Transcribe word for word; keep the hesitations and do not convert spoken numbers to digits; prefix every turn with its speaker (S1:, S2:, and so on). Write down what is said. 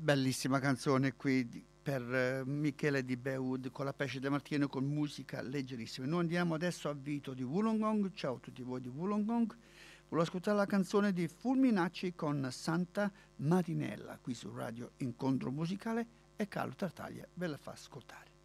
S1: Bellissima canzone qui di- per eh, Michele Di Beud con la Pesce de Martino con musica leggerissima. Noi andiamo adesso a Vito di Wollongong. Ciao a tutti voi di Wollongong. Volevo ascoltare la canzone di Fulminacci con Santa Marinella qui su Radio Incontro Musicale e Carlo Tartaglia ve la fa ascoltare.